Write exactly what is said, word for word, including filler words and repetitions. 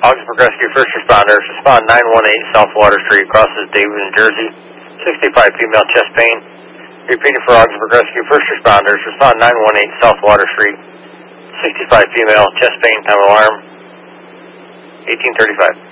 Augsburg Rescue First Responders, respond nine one eight South Water Street, crosses David, New Jersey, sixty-five female chest pain. Repeated for Augsburg Rescue First Responders, respond nine one eight South Water Street, sixty-five female chest pain, time of alarm, eighteen thirty-five.